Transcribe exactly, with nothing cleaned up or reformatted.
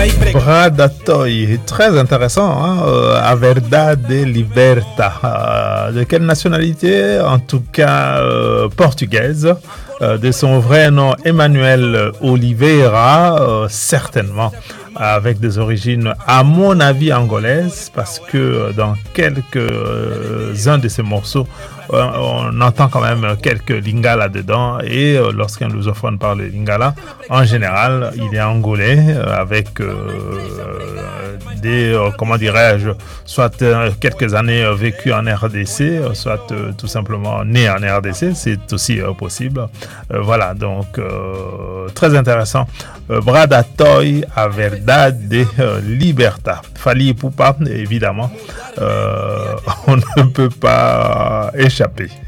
Bradatoy, très intéressant, hein? euh, A Verdade Liberta. Euh, de quelle nationalité? En tout cas euh, portugaise. Euh, de son vrai nom Emmanuel Oliveira, euh, certainement avec des origines à mon avis angolaises, parce que dans quelques-uns de ces morceaux euh, on entend quand même quelques lingala dedans, et euh, lorsqu'un lusophone parle lingala, en général il est angolais, euh, avec euh, des, euh, comment dirais-je, soit euh, quelques années euh, vécues en R D C, euh, soit euh, tout simplement né en R D C, c'est aussi euh, possible. Euh, voilà, donc euh, très intéressant. Euh, Bradatoy, A Verdade euh, Liberta. Fally Ipupa, évidemment, euh, on ne peut pas échapper.